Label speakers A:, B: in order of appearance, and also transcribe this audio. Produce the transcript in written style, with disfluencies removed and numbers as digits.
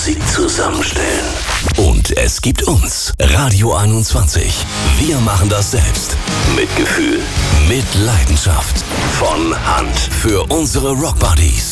A: sie zusammenstellen. Und es gibt uns, Radio 21. Wir machen das selbst. Mit Gefühl, mit Leidenschaft. Von Hand. Für unsere Rockbuddies.